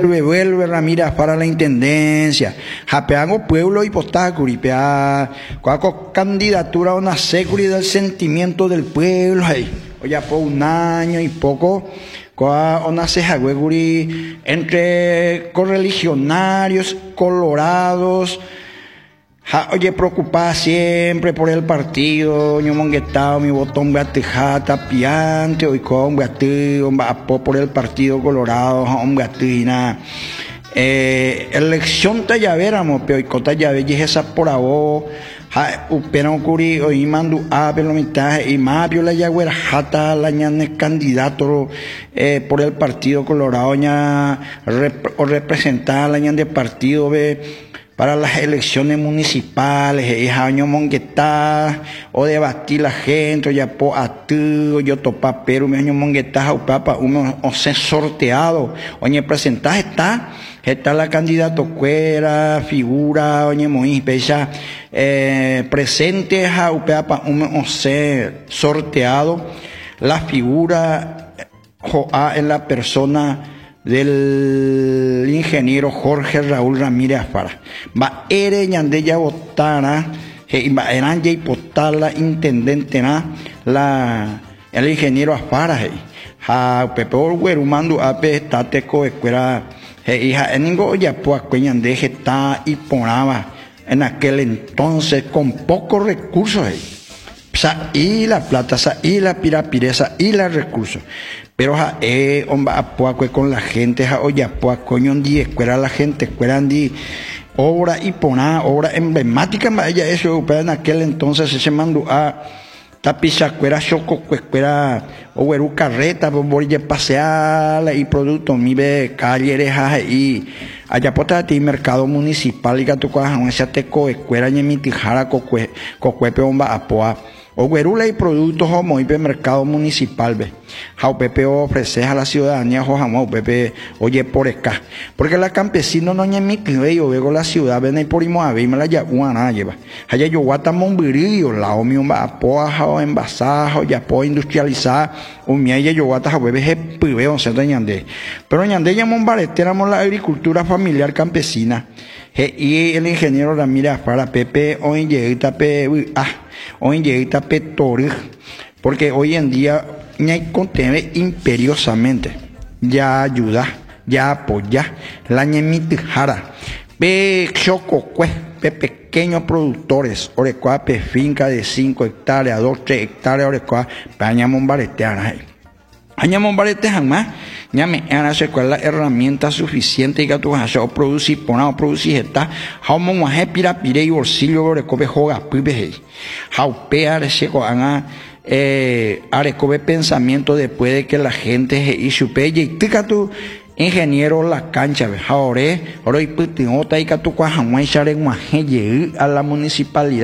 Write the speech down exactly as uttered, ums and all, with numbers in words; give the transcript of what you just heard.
vuelve, vuelve Ramírez para la intendencia. Japeango pueblo y postacuri, pea, cuaco candidatura a una seguridad del sentimiento del pueblo, ahí. Oye, por un año y poco, con una ceja entre correligionarios, colorados. Ja, oye, preocupada siempre por el partido, yo monguetao, mi botón beatejata, piante, hoy con beateo, por el partido colorado, hombre, atina. Eh, elección tallavéramos, pero hoy cota llave, y esa por avó, ja, upera ocurri, hoy mando a pero mitad, y más vio la yagüera jata, la ñane candidato, eh, por el partido colorado, ña, rep, o representar la ñane de partido, ve, para las elecciones municipales, es año monguetá, o debatir la gente, o ya po a tu, yo topa pero mi año monguetá, o papa, uno, o se sorteado, oye, presentar está, está la candidato cuera, figura, oye, moí, pecha, eh, presente, ja, o papa, uno, o se sorteado, la figura, joa, en la persona, del ingeniero Jorge Raúl Ramírez Afara. Va ere ñande ya votara, va eran ya hipotala intendente na la el ingeniero Afara. Ha pepe orguero mando ape estate coecuera hija en ningo ya pues ñande está y ponaba en aquel entonces con pocos recursos. Sa y la plata, sa y la pirapireza y los recursos. Pero ja, eh, hombre, apuaco con la gente, ja, oye, apuaco, ñon di, escuela la gente, escuela di, obra y poná, obra emblemática, ella eso, pero en aquel entonces se mandó a tapiza, escuela choco, escuela, o veru carreta, por pasear, y productos, mi ve, calle, ja, y allá por ti, mercado municipal, y que tu coja, no ese teco, escuela, y mi tijara, cocue, cocuepe, homba, apoa. O guerula y productos homo y mercado municipal ve. Jau pepe ofrece a la ciudadanía jojamo pepe oye por acá. Porque la campesino no ñe mi yo veo la ciudad ven y por imo a ver me la ya una lleva. Haya yo guata monbirillo la omi un apoa jao envasado ya po industrializar un mía yo guata jau bebe je pibe on se ñande. Pero ñande ya monbareteramos la agricultura familiar campesina. He, y el ingeniero Ramírez para Pepe hoy llega pe ah hoy llega pe tori porque hoy en día ni hay contenido imperiosamente ya ayuda ya apoya la ñemitijara pe chococue pe pequeños productores orecua pe finca de cinco hectáreas dos tres hectáreas orecua pañamos bareteana añamos barete jamás ya me han hecho con la herramienta suficiente y que tú has hecho producir ponado producir esta how mo he pira pire y bolsillo recobe joga pibe how pear se con ana eh arecobe pensamiento después de que la gente y supeye y tica tu ingeniero la cancha ve ahora ore y putin otra y que tú cuaja muechar en a la municipalidad